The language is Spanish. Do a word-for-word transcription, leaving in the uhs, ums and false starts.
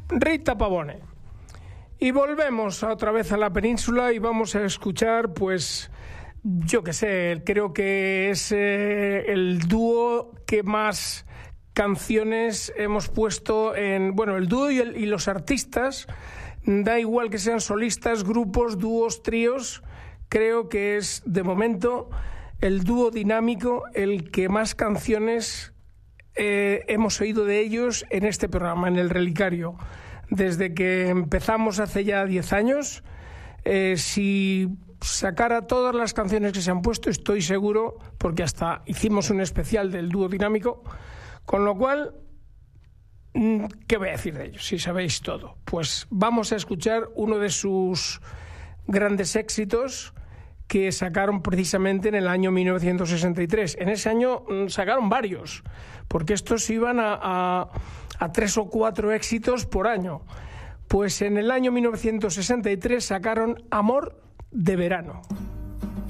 Rita Pavone. Y volvemos otra vez a la península y vamos a escuchar, pues, yo qué sé, creo que es eh, el dúo que más canciones hemos puesto en... Bueno, el dúo y, el, y los artistas, da igual que sean solistas, grupos, dúos, tríos, creo que es, de momento, el dúo dinámico el que más canciones eh, hemos oído de ellos en este programa, en El Relicario. Desde que empezamos hace ya diez años, eh, si sacara todas las canciones que se han puesto, estoy seguro, porque hasta hicimos un especial del dúo dinámico, con lo cual, ¿qué voy a decir de ellos? Si sabéis todo. Pues vamos a escuchar uno de sus grandes éxitos que sacaron precisamente en el año mil novecientos sesenta y tres. En ese año sacaron varios, porque estos iban a, a, a tres o cuatro éxitos por año. Pues en el año mil novecientos sesenta y tres sacaron Amor de Verano.